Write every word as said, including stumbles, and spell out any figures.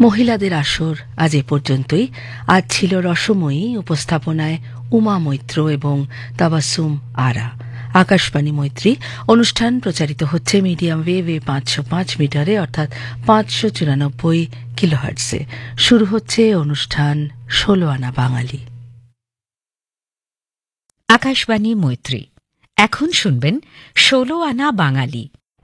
মহিলাদের আসর আজ এ পর্যন্তই। আজ ছিল রসময়ী, উপস্থাপনায় উমা মৈত্র এবং তাবাসুম আরা। আকাশবাণী মৈত্রী অনুষ্ঠান প্রচারিত হচ্ছে মিডিয়াম ওয়েভে পাঁচশো পাঁচ মিটারে অর্থাৎ পাঁচশো চুরানব্বই কিলোহার্টসে। শুরু হচ্ছে অনুষ্ঠান ষোলো আনা বাঙালি। আকাশবাণী মৈত্রী, এখন শুনবেন ষোলো আনা বাঙালি।